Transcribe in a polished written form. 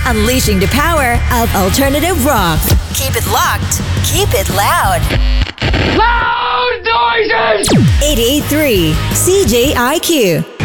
unleashing the power of alternative rock. Keep it locked. Keep it loud. Loud noises! 88.3 CJIQ.